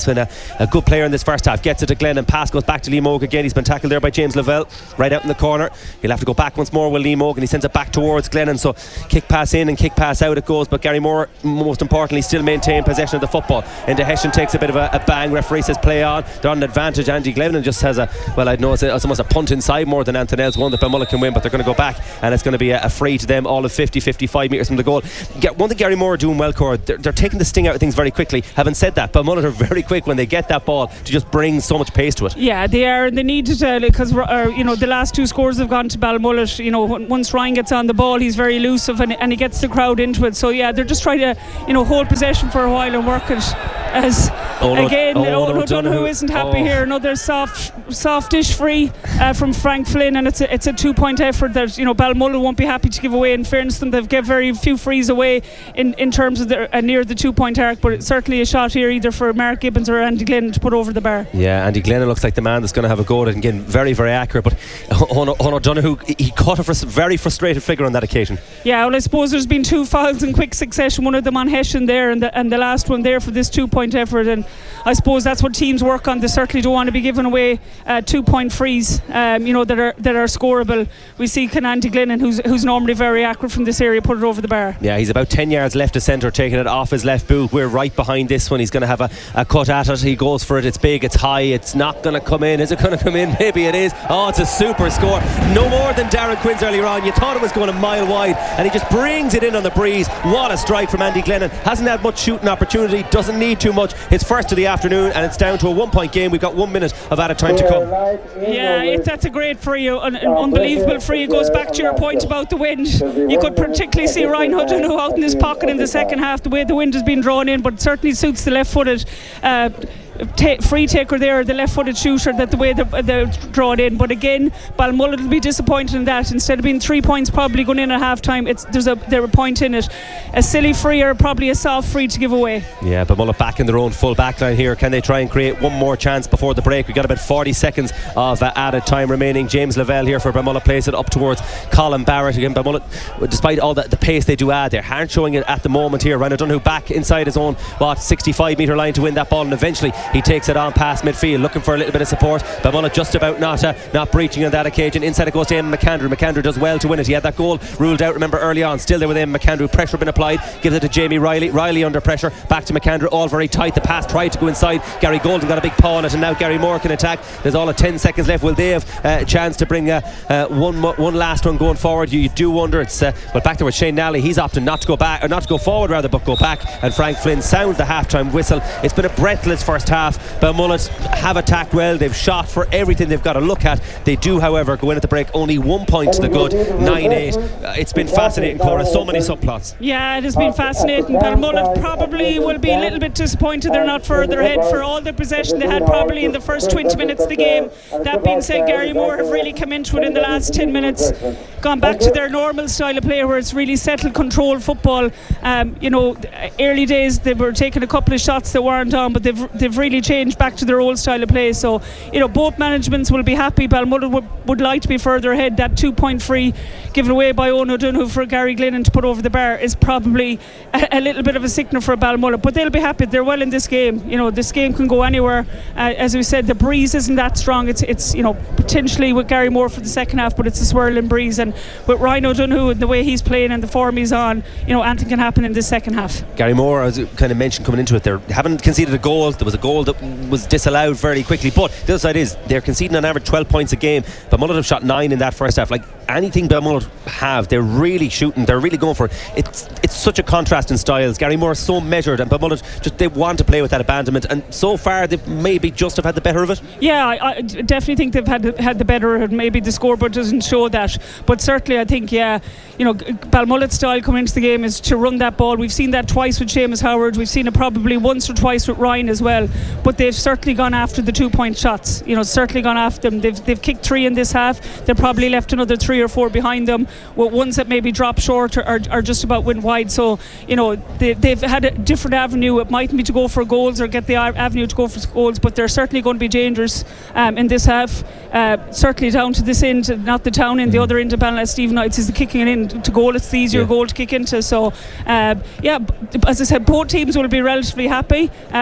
been a, a good player in this first half. Gets it to Glennon, pass goes back to Liam Mogan again. He's been tackled there by James Lavelle, right out in the corner. He'll have to go back once more with Liam Mogan. He sends it back towards Glennon, so kick pass in and kick pass out it goes, but Gary Moore, most importantly, still maintain possession of the football. Into Hessian takes a bit of a, a bang. Referee says play on. They're on an advantage. Andy Glennon just has a, well, I know it's, a, it's almost a punt inside more than anything else, one that Balmullet can win, but they're going to go back and it's going to be a, a free to them, all of fifty, fifty-five metres from the goal. One thing Gary Moore are doing well, Cora, they're, they're taking the sting out of things very quickly. Having said that, Balmullet are very quick when they get that ball to just bring so much pace to it.
Yeah, they are, and they need to, because uh, you know, the last two scores have gone to Balmullet. You know, once Ryan gets on the ball, he's very elusive and, and he gets the crowd into it. So yeah, they're just trying to, you know, hold possession for a while and work it. As oh, no, again, oh, oh, no, O'Donoghue isn't happy oh. here. Another soft, softish free uh, from Frank Flynn, and it's a, it's a two-point effort that, you know, Balmullet won't be happy to give away. In fairness to them, they've given very few frees away in, in terms of the, uh, near the two-point arc, but it's certainly a shot here either for Mark Gibbons or Andy Glennon to put over the bar.
Yeah, Andy Glennon looks like the man that's going to have a go at it, and again, very, very accurate. But on O'Donoghue, he caught a fr- very frustrated figure on that occasion.
Yeah, well, I suppose there's been two fouls in quick succession, one of them on Hessian there, and the, and the last one there for this two-point effort. And I suppose that's what teams work on. They certainly don't want to be giving away uh, two-point frees, um, you know, that are that are scoreable. We see can Andy Glennon, who's who's normally very accurate from this area, put it over the bar.
Yeah, he's about ten yards left of centre, taking it off his left boot. We're right behind this one. He's going to have a, a cut at it. He goes for it. It's big, it's high, it's not going to come in. Is it going to come in? Maybe it is. Oh, it's a super score. No more than Darren Quinn's earlier on. You thought it was going a mile wide, and he just brings it in on the breeze. What a strike from Andy Glennon. Hasn't had much shooting opportunity, doesn't need too much. His first of the afternoon, and it's down to a one point game. We've got one minute of added time to come.
Yeah, it, that's a great free, an, an unbelievable free. It goes back to your point about the wind. You could particularly see Ryan O'Donoghue out in his pocket in the second half, the way the wind has been drawn in, but it certainly suits the left footed uh, Ta- free taker there, the left-footed shooter, that the way they're, they're drawn in. But again, Balmullet will be disappointed in that. Instead of being three points probably going in at half time, it's there's a there a point in it. A silly free or probably a soft free to give away.
Yeah, Balmullet back in their own full back line here. Can they try and create one more chance before the break? We've got about forty seconds of uh, added time remaining. James Lavelle here for Balmullet plays it up towards Colin Barrett. Again, Balmullet, despite all the, the pace they do add, they aren't showing it at the moment here. Ryan O'Donoghue back inside his own what sixty-five metre line to win that ball, and eventually he takes it on past midfield, looking for a little bit of support. Balmullet just about not uh, not breaching on that occasion. Inside it goes to Eamon McAndrew. McAndrew does well to win it. He had that goal ruled out, remember, early on. Still there with Eamon McAndrew. Pressure been applied. Gives it to Jamie Riley. Riley under pressure. Back to McAndrew. All very tight. The pass tried to go inside. Gary Golden got a big paw on it, and now Gary Moore can attack. There's all of ten seconds left. Will they have uh, a chance to bring uh, uh, one one last one going forward? You, you do wonder. It's uh, well, back there with Shane Nally. He's opting not to go back, or not to go forward rather, but go back. And Frank Flynn sounds the half-time whistle. It's been a breathless first half. Balmullet have attacked well. They've shot for everything they've got to look at. They do, however, go in at the break only one point to the good, nine eight. Uh, it's been fascinating, Cora. So many subplots.
Yeah, it has been fascinating. Balmullet probably will be a little bit disappointed they're not further ahead for all the possession they had probably in the first twenty minutes of the game. That being said, Gary Moore have really come into it in the last ten minutes, gone back to their normal style of play where it's really settled, controlled football. Um, you know, early days they were taking a couple of shots that weren't on, but they've they've really changed back to their old style of play. So, you know, both managements will be happy. Balmullet would, would like to be further ahead. That two point free given away by Owen O'Donoghue for Gary Glennon to put over the bar is probably a, a little bit of a sickener for Balmullet, but they'll be happy. They're well in this game. You know, this game can go anywhere. Uh, as we said, the breeze isn't that strong. It's it's you know, potentially with Gary Moore for the second half, but it's a swirling breeze, and with Ryan O'Donoghue and the way he's playing and the form he's on, you know, anything can happen in the second half.
Gary Moore, as you kind of mentioned coming into it, they haven't conceded a goal. There was a goal that was disallowed very quickly, but the other side is they're conceding on average twelve points a game. Balmullet have shot nine in that first half. Like anything Balmullet have, they're really shooting, they're really going for it. It's, it's such a contrast in styles. Gary Moore is so measured, and Balmullet just, they want to play with that abandonment, and so far they've maybe just have had the better of it.
Yeah, I, I definitely think they've had had the better of it. Maybe the scoreboard doesn't show that, but certainly I think, yeah, you know, Balmullet's style coming into the game is to run that ball. We've seen that twice with Seamus Howard. We've seen it probably once or twice with Ryan as well, but they've certainly gone after the two point shots. You know, certainly gone after them. They've, they've kicked three in this half. They've probably left another three or four behind them, with ones that maybe drop short or, or, or just about went wide. So, you know, they, they've had a different avenue. It mightn't be to go for goals or get the avenue to go for goals, but they're certainly going to be dangerous um, in this half. Uh, certainly down to this end, not the town end, the other end of Ballinasloe. Stephen Knights is the kicking it in to goal. It's the easier yeah. goal to kick into. So, uh, yeah, as I said, both teams will be relatively happy. Um,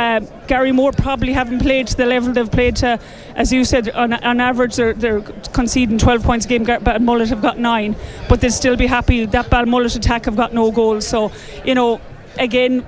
Gary Moore probably haven't played to the level they've played to. As you said, on, on average they're, they're conceding twelve points a game. Balmullet have got nine, but they'll still be happy. That Balmullet attack have got no goals. So, you know, again,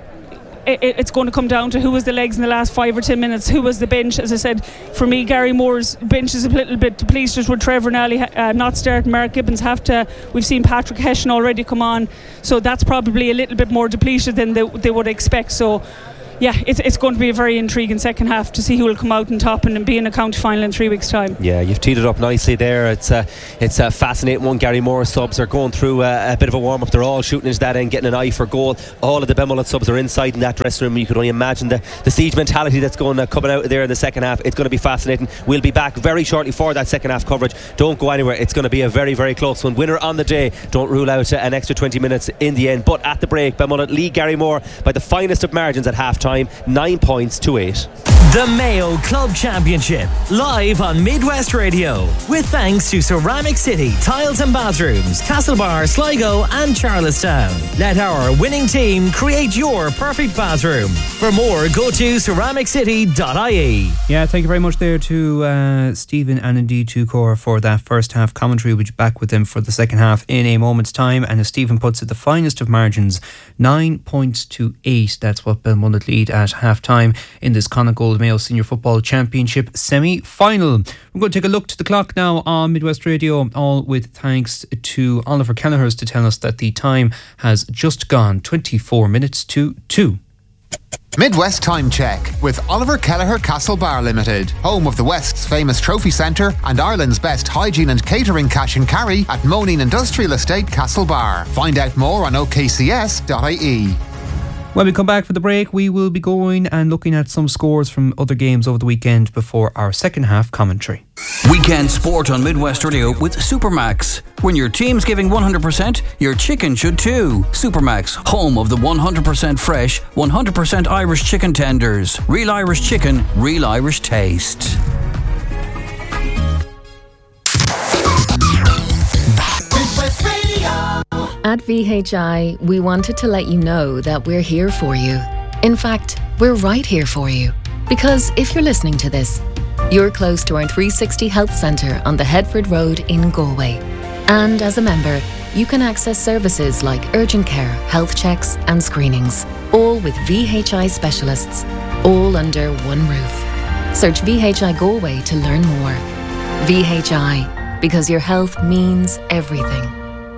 it's going to come down to who was the legs in the last five or ten minutes, who was the bench. As I said, for me, Gary Moore's bench is a little bit depleted with Trevor Nally uh, not starting. Mark Gibbons have to. We've seen Patrick Hession already come on, so that's probably a little bit more depleted than they, they would expect. So yeah, it's, it's going to be a very intriguing second half to see who will come out on top and be in a county final in three weeks' time.
Yeah, you've teed it up nicely there. It's a, it's a fascinating one. Gary Moore subs are going through a, a bit of a warm-up. They're all shooting into that end, getting an eye for goal. All of the Balmullet subs are inside in that dressing room. You could only imagine the, the siege mentality that's going uh, coming out there in the second half. It's going to be fascinating. We'll be back very shortly for that second half coverage. Don't go anywhere. It's going to be a very, very close one. Winner on the day. Don't rule out uh, an extra twenty minutes in the end. But at the break, Balmullet lead Gary Moore by the finest of margins at half-time. Nine points to eight.
The Mayo Club Championship, live on Midwest Radio, with thanks to Ceramic City Tiles and Bathrooms, Castlebar, Sligo and Charlestown. Let our winning team create your perfect bathroom. For more, go to ceramic city dot I E.
Yeah, thank you very much there to uh, Stephen and indeed to Cora for that first half commentary. We'll be back with them for the second half in a moment's time. And as Stephen puts it, the finest of margins, nine points to eight. That's what Balmullet lead at half time in this Connacht Gold Mayo Senior Football Championship semi-final. We're going to take a look to the clock now on Midwest Radio, all with thanks to Oliver Kelleher's to tell us that the time has just gone twenty-four minutes to two.
Midwest Time Check with Oliver Kelleher Castlebar Limited, home of the West's famous trophy centre and Ireland's best hygiene and catering cash and carry at Moneen Industrial Estate, Castlebar. Find out more on o k c s dot I E.
When we come back for the break, we will be going and looking at some scores from other games over the weekend before our second half commentary.
Weekend sport on Midwest Radio with Supermax. When your team's giving one hundred percent, your chicken should too. Supermax, home of the one hundred percent fresh, one hundred percent Irish chicken tenders. Real Irish chicken, real Irish taste.
At V H I, we wanted to let you know that we're here for you. In fact, we're right here for you. Because if you're listening to this, you're close to our three sixty Health Centre on the Headford Road in Galway. And as a member, you can access services like urgent care, health checks and screenings, all with V H I specialists, all under one roof. Search V H I Galway to learn more. V H I, because your health means everything.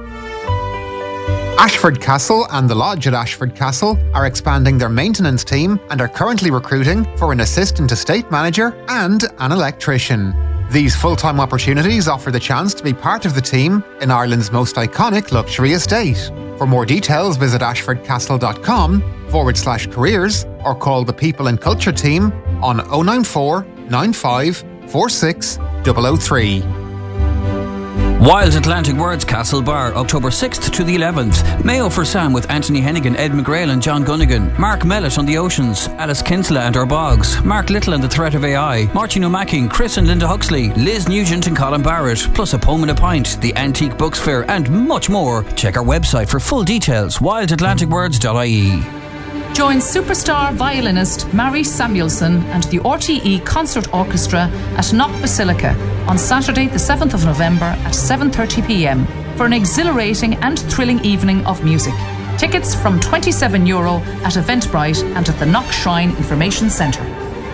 Ashford Castle and the Lodge at Ashford Castle are expanding their maintenance team and are currently recruiting for an assistant estate manager and an electrician. These full-time opportunities offer the chance to be part of the team in Ireland's most iconic luxury estate. For more details, visit ashfordcastle.com forward slash careers or call the People and Culture team on oh nine four, nine five, four six, zero zero three.
Wild Atlantic Words Castlebar, October sixth to the eleventh. Mayo for Sam with Anthony Hennigan, Ed McGrail and John Gunnigan. Mark Mellett on the Oceans. Alice Kinsella and Our Bogs. Mark Little and the Threat of A I. Martin O'Mackey, Chris and Linda Huxley. Liz Nugent and Colin Barrett. Plus a poem and a pint. The Antique Books Fair and much more. Check our website for full details. wild atlantic words dot I E.
Join superstar violinist Mary Samuelson and the R T E Concert Orchestra at Knock Basilica on Saturday the seventh of November at seven thirty p m for an exhilarating and thrilling evening of music. Tickets from twenty-seven euro at Eventbrite and at the Knock Shrine Information Centre.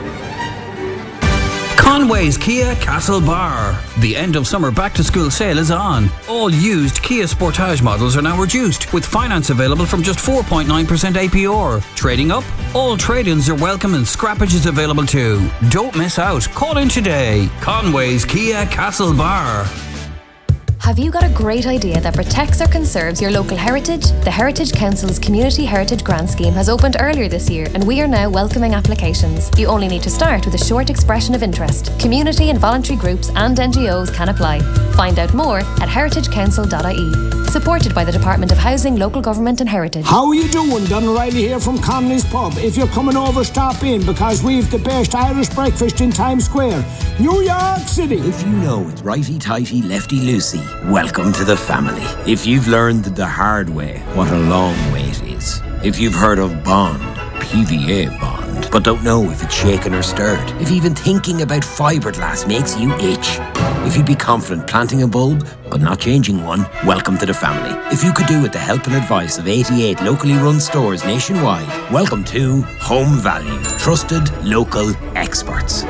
Conway's Kia Castlebar. The end of summer back to school sale is on. All used Kia Sportage models are now reduced, with finance available from just four point nine percent A P R. Trading up? All trade-ins are welcome and scrappage is available too. Don't miss out. Call in today. Conway's Kia Castlebar.
Have you got a great idea that protects or conserves your local heritage? The Heritage Council's Community Heritage Grant Scheme has opened earlier this year and we are now welcoming applications. You only need to start with a short expression of interest. Community and voluntary groups and N G Os can apply. Find out more at heritage council dot I E. Supported by the Department of Housing, Local Government and Heritage.
How are you doing? Don O'Reilly here from Connolly's Pub. If you're coming over, stop in because we've the best Irish breakfast in Times Square, New York City.
If you know it's righty-tighty, lefty-loosey, welcome to the family. If you've learned the hard way what a long way it is. If you've heard of Bond, P V A Bond, but don't know if it's shaken or stirred. If even thinking about fiberglass makes you itch. If you'd be confident planting a bulb, but not changing one, welcome to the family. If you could do with the help and advice of eighty-eight locally run stores nationwide, welcome to Home Value. Trusted local experts.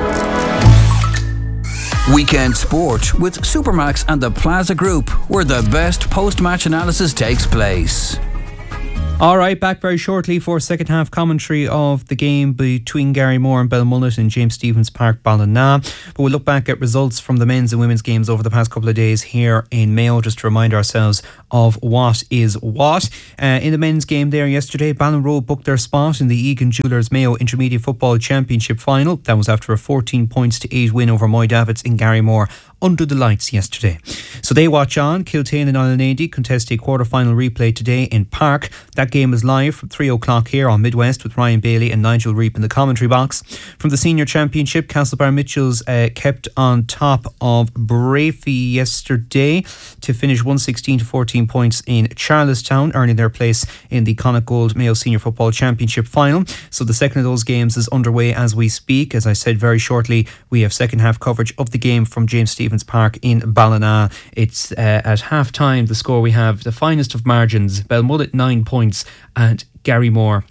Weekend sport with Supermax and the Plaza Group, where the best post-match analysis takes place.
All right, back very shortly for second half commentary of the game between Garrymore and Belmullet in James Stephens Park, Ballina. But we'll look back at results from the men's and women's games over the past couple of days here in Mayo, just to remind ourselves of what is what. Uh, in the men's game there yesterday, Ballinrobe booked their spot in the Egan Jewellers Mayo Intermediate Football Championship final. That was after a fourteen points to eight win over Moy Davids in Garrymore under the lights yesterday. So they watch on. Kiltane and Islandady contest a quarter-final replay today in Park. That game is live from three o'clock here on Midwest with Ryan Bailey and Nigel Reap in the commentary box. From the Senior Championship, Castlebar Mitchells uh, kept on top of Brafey yesterday to finish one sixteen to fourteen points in Charlestown, earning their place in the Connacht Gold Mayo Senior Football Championship final. So the second of those games is underway as we speak. As I said, very shortly we have second half coverage of the game from James Stephens Park in Ballina. It's uh, at half time. The score we have the finest of margins: Belmullet nine points and Garrymore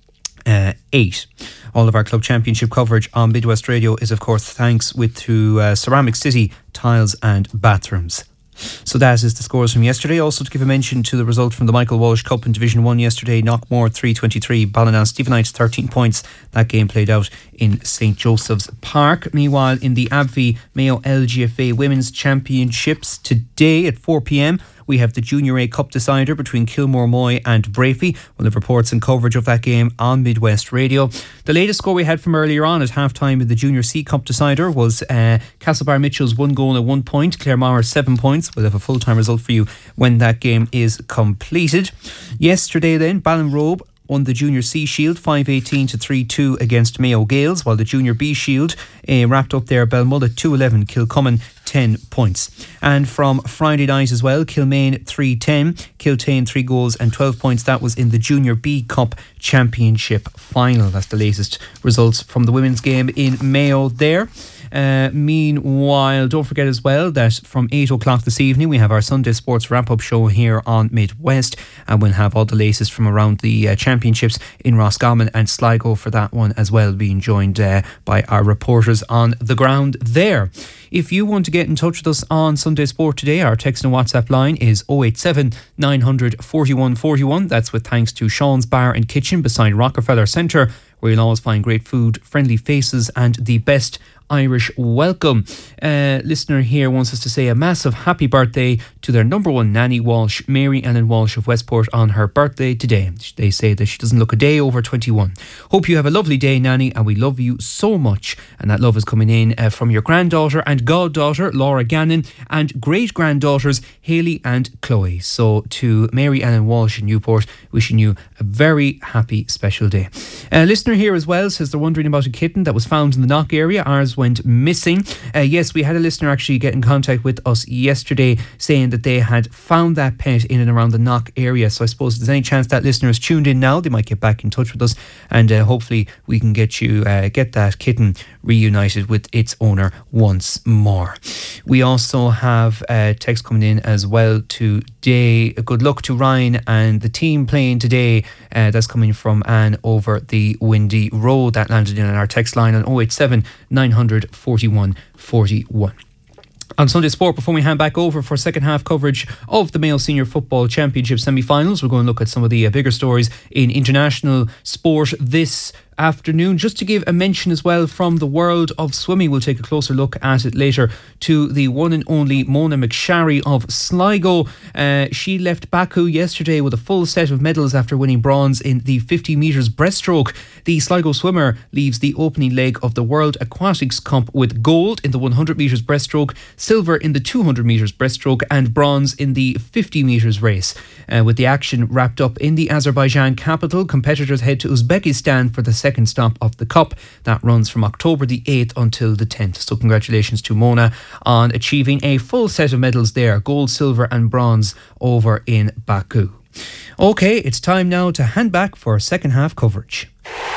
uh, eight. All of our club championship coverage on Midwest Radio is, of course, thanks with to uh, Ceramic City Tiles and Bathrooms. So that is the scores from yesterday. Also to give a mention to the result from the Michael Walsh Cup in Division one yesterday. Knockmore three twenty-three, Ballina Stephenites thirteen points. That game played out in Saint Joseph's Park. Meanwhile, in the AbbVie Mayo L G F A Women's Championships today at four p.m, we have the Junior A Cup decider between Kilmore Moy and Brafey. We'll have reports and coverage of that game on Midwest Radio. The latest score we had from earlier on at half-time in the Junior C Cup decider was uh, Castlebar Mitchell's one goal and one point, Claremore seven points. We'll have a full-time result for you when that game is completed. Yesterday then, Ballinrobe won the Junior C Shield five eighteen to three two against Mayo Gales, while the Junior B Shield uh, wrapped up there. Belmullet two eleven, Kilcummin ten points. And from Friday night as well, Kilmaine three ten, Kiltane three goals and twelve points. That was in the Junior B Cup Championship final. That's the latest results from the women's game in Mayo there. Uh, meanwhile, don't forget as well that from eight o'clock this evening we have our Sunday Sports Wrap-Up show here on Midwest, and we'll have all the latest from around the uh, championships in Roscommon and Sligo for that one as well, being joined uh, by our reporters on the ground there. If you want to get in touch with us on Sunday Sport today, our text and WhatsApp line is oh eight seven, nine hundred, forty-one forty-one. That's with thanks to Sean's Bar and Kitchen beside Rockefeller Centre, where you'll always find great food, friendly faces and the best Irish welcome. Uh, listener here wants us to say a massive happy birthday to their number one nanny Walsh, Mary Ellen Walsh of Westport, on her birthday today. They say that she doesn't look a day over twenty-one. Hope you have a lovely day, Nanny, and we love you so much. And that love is coming in uh, from your granddaughter and goddaughter Laura Gannon and great granddaughters Hayley and Chloe. So to Mary Ellen Walsh in Newport, wishing you a very happy special day. A uh, listener here as well says they're wondering about a kitten that was found in the Knock area. Ours went missing. Uh, yes, we had a listener actually get in contact with us yesterday saying that they had found that pet in and around the Knock area. So I suppose if there's any chance that listener is tuned in now, they might get back in touch with us, and uh, hopefully we can get you uh, get that kitten reunited with its owner once more. We also have a text coming in as well today. Good luck to Ryan and the team playing today. Uh, that's coming from Anne over the Windy Road. That landed in our text line on oh eight seven, nine hundred, forty-one forty-one. On Sunday Sport, before we hand back over for second half coverage of the Mayo Senior Football Championship semi-finals, we're going to look at some of the uh, bigger stories in international sport this afternoon. Just to give a mention as well from the world of swimming, we'll take a closer look at it later, to the one and only Mona McSharry of Sligo. Uh, she left Baku yesterday with a full set of medals after winning bronze in the fifty metres breaststroke. The Sligo swimmer leaves the opening leg of the World Aquatics Cup with gold in the one hundred metres breaststroke, silver in the two hundred metres breaststroke and bronze in the fifty metres race. Uh, with the action wrapped up in the Azerbaijan capital, competitors head to Uzbekistan for the second stop of the Cup. That runs from October the eighth until the tenth. So congratulations to Mona on achieving a full set of medals there, gold, silver and bronze over in Baku. Okay, it's time now to hand back for second half coverage.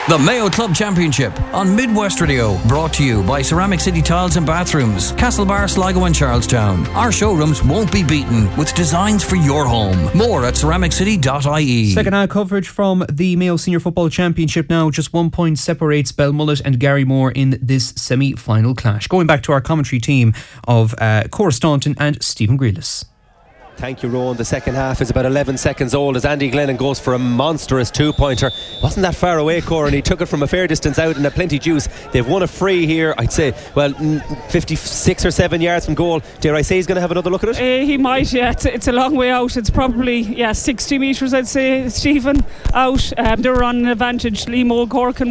The Mayo Club Championship on Midwest Radio, brought to you by Ceramic City Tiles and Bathrooms, Castlebar, Sligo and Charlestown. Our showrooms won't be beaten with designs for your home. More at ceramic city dot I E.
Second half coverage from the Mayo Senior Football Championship now. Just one point separates Belmullet and Garrymore in this semi-final clash. Going back to our commentary team of uh, Cora Staunton and Stephen Grealis.
Thank you, Rowan. The second half is about eleven seconds old as Andy Glennon goes for a monstrous two-pointer. Wasn't that far away, Cora, and he took it from a fair distance out in a plenty juice. They've won a free here, I'd say, well, fifty-six or seven yards from goal. Dare I say he's going to have another look at it?
Uh, he might, yeah. It's, it's a long way out. It's probably, yeah, sixty metres, I'd say, Stephen, out. Um, they were on an advantage. Liam O'Gorkin